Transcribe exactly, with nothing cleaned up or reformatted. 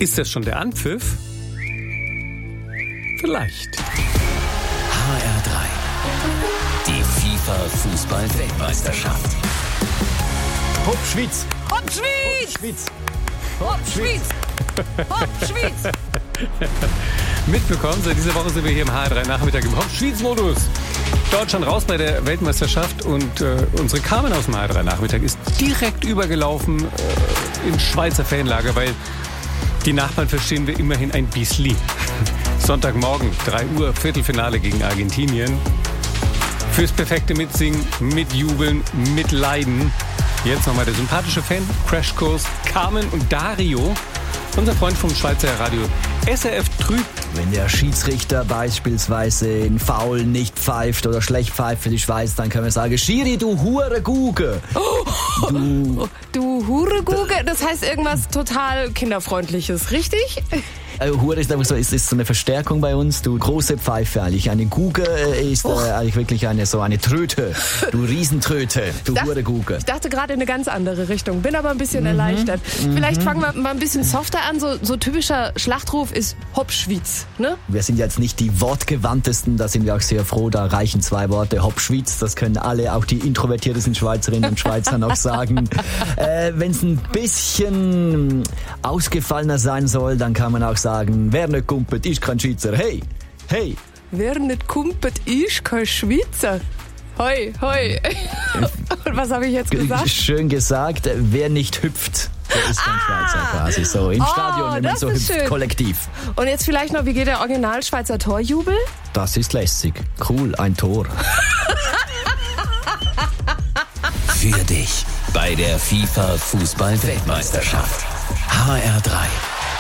Ist das schon der Anpfiff? Vielleicht. H R drei. Die FIFA-Fußball-Weltmeisterschaft. Hopp, Schweiz! Hopp, Schweiz! Schweiz! Hopp, Schweiz! Hopp, Schweiz! Mitbekommen, seit dieser Woche sind wir hier im H R drei Nachmittag im Hopp-Schweiz-Modus. Deutschland raus bei der Weltmeisterschaft und äh, unsere Carmen aus dem H R drei Nachmittag ist direkt übergelaufen äh, ins Schweizer Fanlager, weil die Nachbarn verstehen wir immerhin ein bisschen. Sonntagmorgen, drei Uhr, Viertelfinale gegen Argentinien. Fürs perfekte Mitsingen, Mitjubeln, Mitleiden. Jetzt nochmal der sympathische Fan, Crashkurs, Carmen und Dario. Unser Freund vom Schweizer Radio S R F Trüb. Wenn der Schiedsrichter beispielsweise in Foul nicht pfeift oder schlecht pfeift für die Schweiz, dann können wir sagen, Schiri, du Hurenguge. Oh, Du, du Hurenguge, das heißt irgendwas total Kinderfreundliches, richtig? äh, Hure ist einfach so, ist, ist so eine Verstärkung bei uns. Du große Pfeife eigentlich. Eine Guge äh, ist Oh. äh, eigentlich wirklich eine so eine Tröte. Du Riesentröte. Du Das- Hurenguge. Ich dachte gerade in eine ganz andere Richtung, bin aber ein bisschen erleichtert. Vielleicht fangen wir mal ein bisschen softer an. So, so typischer Schlachtruf ist Hopp, Schweiz, ne? Wir sind jetzt nicht die wortgewandtesten, da sind wir auch sehr froh, da reichen zwei Worte. Hopp, Schweiz, das können alle, auch die introvertiertesten Schweizerinnen und Schweizer noch sagen. Äh, Wenn es ein bisschen ausgefallener sein soll, dann kann man auch sagen, wer nicht kumpelt, ist kein Schweizer. Hey, hey. Wer nicht kumpelt, ist kein Schweizer. Hoi, hoi. Und was habe ich jetzt gesagt? Schön gesagt, wer nicht hüpft, der ist kein Schweizer quasi. So im Oh, Stadion, wenn man das so ist hüpft, schön. kollektiv. Und jetzt vielleicht noch, wie geht der Original-Schweizer Torjubel? Das ist lässig. Cool, ein Tor. Für dich bei der FIFA-Fußball-Weltmeisterschaft. H R drei.